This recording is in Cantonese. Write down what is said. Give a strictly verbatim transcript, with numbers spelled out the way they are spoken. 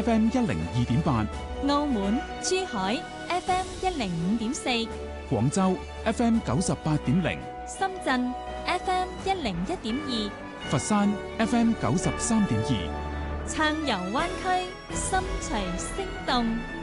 F M 一零二點八， 澳門、珠海 F M 一零五點四， 廣州 F M 九十八點零， 深圳 F M 一零一點二， 佛山 F M 九十三點二， 撐遊灣區，心隨聲動。